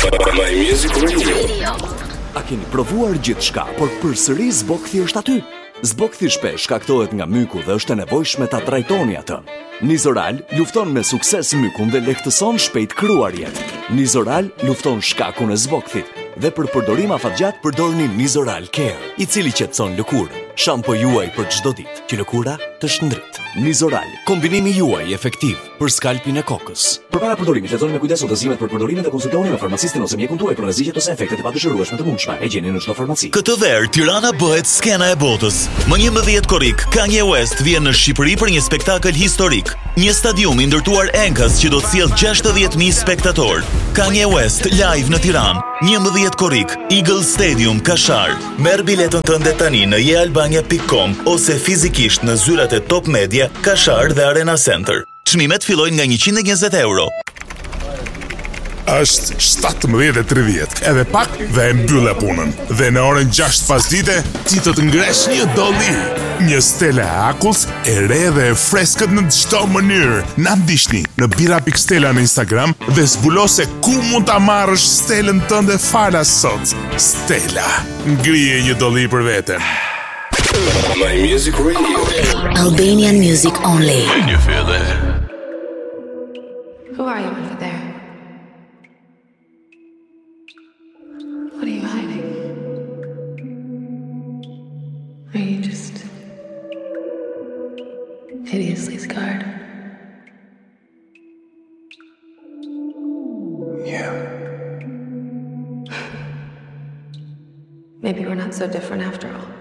My Music Radio. A keni provuar gjithçka, por përsëri zbokthi është aty? Zbokthi shpesh shkaktohet nga myku dhe është e nevojshme ta trajtoni atë. Nizoral lufton me sukses mykun dhe lehtëson shpejt kryuarjet. Nizoral lufton shkakun e zbokthit dhe për përdorim afatgjat përdorni Nizoral Care, i cili qetëson lëkurën. Shampo juaj për çdo ditë, që lëkura të shndrit. Nizoral, kombinimi juaj efektiv për skalpin e kokës. Përpara përdorimit, lexoni me kujdes udhëzimet për përdorimin dhe konsultoni me farmacistin ose mjekun tuaj për rrezikët ose efektet e padëshirueshme të mundshme. E gjeni në çdo farmaci. Këtë verë Tirana bëhet skena e botës. Më 11 korrik, Kanye West vjen në Shqipëri për një spektakël historik. Një stadium i ndërtuar enkas që do të sjellë 60.000 spektatorë. Kanye West live në Tiranë, 11 korrik, Eagle Stadium, Kashar. Merr biletën tënde tani në jealbania.com ose fizikisht në zyrat e Top Media, Kashar dhe Arena Center. Çmimet fillojnë nga 120 euro. Është 17:30, edhe pak dhe e mbyllë punën. Dhe në orën 6 pasdite, ti të ngresh një dolli. Një stele e Akullës, e re dhe e freskët në çdo mënyrë. Na ndiqni në bira.stela në Instagram dhe zbulo se ku mund ta marrësh stelën tënde falas sot. Stela, ngrije një dolli për veten. My Music Radio. Albanian music only. Can you feel that? Who are you over there? What are you hiding? Are you just hideously scarred? Yeah. Maybe we're not so different after all.